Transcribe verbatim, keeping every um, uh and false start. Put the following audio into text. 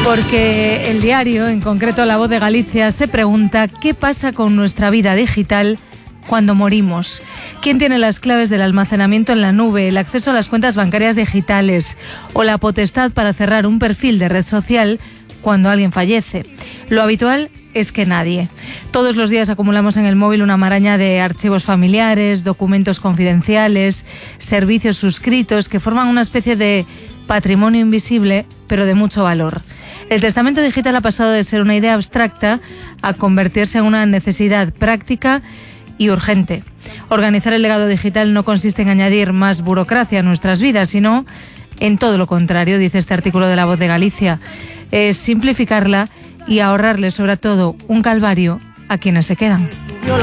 Porque el diario, en concreto La Voz de Galicia, se pregunta qué pasa con nuestra vida digital cuando morimos. ¿Quién tiene las claves del almacenamiento en la nube, el acceso a las cuentas bancarias digitales o la potestad para cerrar un perfil de red social cuando alguien fallece? Lo habitual es que nadie. Todos los días acumulamos en el móvil una maraña de archivos familiares, documentos confidenciales, servicios suscritos que forman una especie de patrimonio invisible, pero de mucho valor. El testamento digital ha pasado de ser una idea abstracta a convertirse en una necesidad práctica y urgente. Organizar el legado digital no consiste en añadir más burocracia a nuestras vidas, sino en todo lo contrario, dice este artículo de La Voz de Galicia. Es simplificarla y ahorrarle sobre todo un calvario a quienes se quedan.